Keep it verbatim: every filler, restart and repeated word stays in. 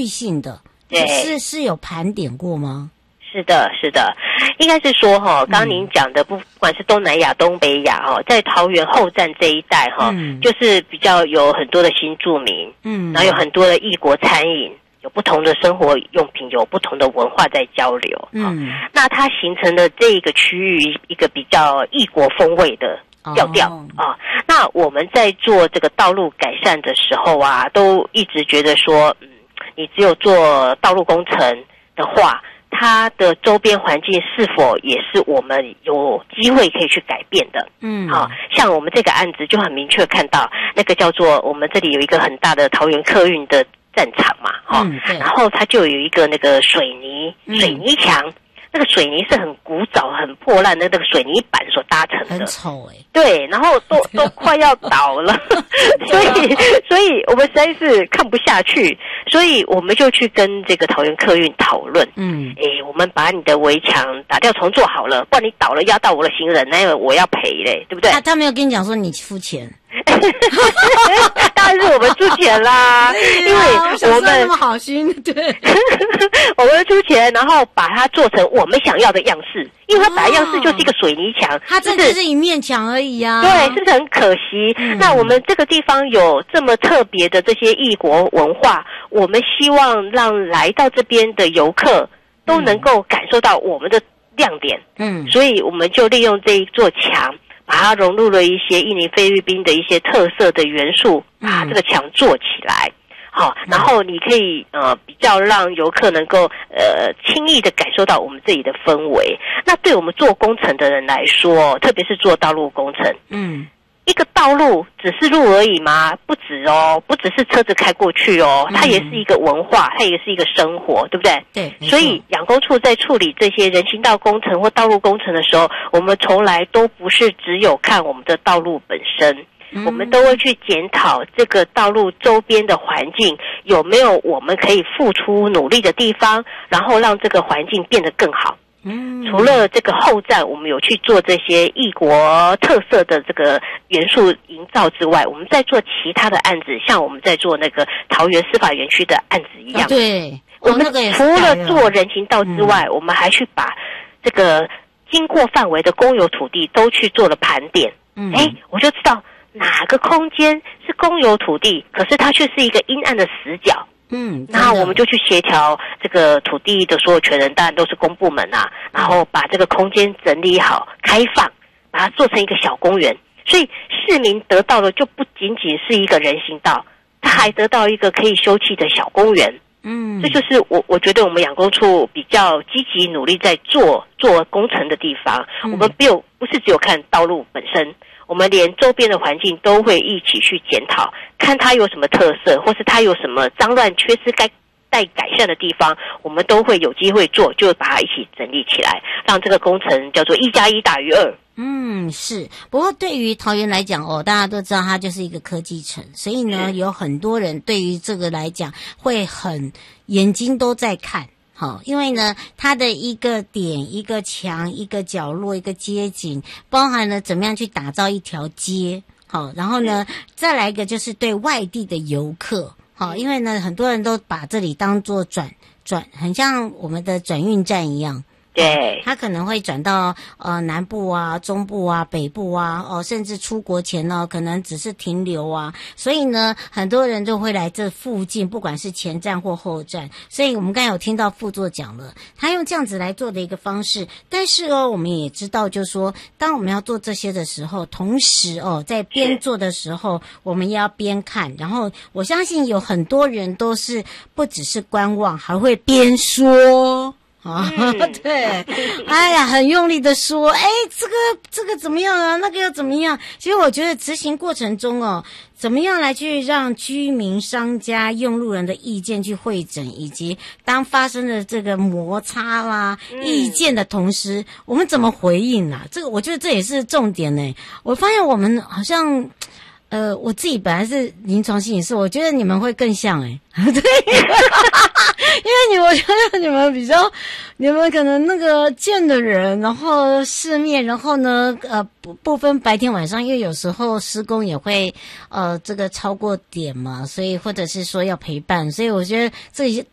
域性的， 对， 是是有盘点过吗？ 是的，是的，应该是说哈，刚刚您讲的不管是东南亚、东北亚哈，在桃园后站这一带哈，嗯、就是比较有很多的新住民，嗯，然后有很多的异国餐饮，有不同的生活用品，有不同的文化在交流，嗯，那它形成了这个区域一个比较异国风味的调调啊、哦。那我们在做这个道路改善的时候啊，都一直觉得说，嗯，你只有做道路工程的话，它的周边环境是否也是我们有机会可以去改变的？嗯，好、哦，像我们这个案子就很明确看到，那个叫做我们这里有一个很大的桃园客运的战场嘛，哈、哦，嗯、然后它就有一个那个水泥水泥墙。嗯，那个水泥是很古早、很破烂的那个水泥板所搭成的， 很丑哎、欸。 对，然后都都快要倒了，所以所以我们实在是看不下去，所以我们就去跟这个桃园客运讨论，嗯，诶，我们把你的围墙打掉重做好了，不然你倒了压到我的行人，那我要赔嘞，对不对？ 他他没有跟你讲说你付钱。 当然是我们出钱啦，因为我们那么好心，对， 我们出钱，然后把它做成我们想要的样式，因为它本来样式就是一个水泥墙， 它这只是一面墙而已啊， 对，是不是很可惜？嗯、那我们这个地方有这么特别的这些异国文化，我们希望让来到这边的游客都能够感受到我们的亮点，嗯，所以我们就利用这一座墙，把它融入了一些印尼菲律宾的一些特色的元素，把这个墙做起来。好，然后你可以呃比较让游客能够呃轻易的感受到我们这里的氛围。那对我们做工程的人来说，特别是做道路工程，嗯，一个道路只是路而已吗？不止哦，不只是车子开过去哦，它也是一个文化，它也是一个生活，对不对？ 对。 所以养工处在处理这些人行道工程或道路工程的时候，我们从来都不是只有看我们的道路本身，我们都会去检讨这个道路周边的环境有没有我们可以付出努力的地方，然后让这个环境变得更好。嗯，除了这个后站我们有去做这些异国特色的这个元素营造之外，我们在做其他的案子，像我们在做那个桃园司法园区的案子一样。 哦、对， 我们除了做人行道之外、嗯、我们还去把这个经过范围的公有土地都去做了盘点。嗯，哎，我就知道哪个空间是公有土地，可是它却是一个阴暗的死角。嗯，那我们就去协调这个土地的所有权人，当然都是公部门啊，然后把这个空间整理好，开放，把它做成一个小公园，所以市民得到的就不仅仅是一个人行道，他还得到一个可以休憩的小公园。嗯，这就是我我觉得我们养工处比较积极努力在做做工程的地方。嗯、我们没有不是只有看道路本身，我们连周边的环境都会一起去检讨，看它有什么特色，或是它有什么脏乱缺失该待改善的地方，我们都会有机会做，就把它一起整理起来，让这个工程叫做一加一大于二。 嗯，是。不过对于桃园来讲哦，大家都知道它就是一个科技城，所以呢，有很多人对于这个来讲会很眼睛都在看。好，因为呢，它的一个点、一个墙、一个角落、一个街景，包含了怎么样去打造一条街。好，然后呢，再来一个就是对外地的游客。好，因为呢，很多人都把这里当作转转，很像我们的转运站一样。 对， 他可能会转到呃南部啊、中部啊、北部啊，哦，甚至出国前呢，可能只是停留啊。所以呢，很多人就会来这附近，不管是前站或后站。所以我们刚才有听到副座讲了，他用这样子来做的一个方式。但是哦，我们也知道，就是说，当我们要做这些的时候，同时哦，在边做的时候，我们也要边看。然后我相信有很多人都是不只是观望，还会边说。啊、嗯，对，哎呀，很用力的说，哎，这个这个怎么样啊？那个又怎么样？其实我觉得执行过程中哦，怎么样来去让居民、商家用路人的意见去汇整，以及当发生了这个摩擦啦、嗯、意见的同时，我们怎么回应啊？这个我觉得这也是重点呢。我发现我们好像。呃，我自己本来是临床心理师，我觉得你们会更像哎、欸，对，因为你我觉得你们比较，你们可能那个见的人，然后世面，然后呢，呃，不不分白天晚上，因为有时候施工也会呃这个超过点嘛，所以或者是说要陪伴，所以我觉得这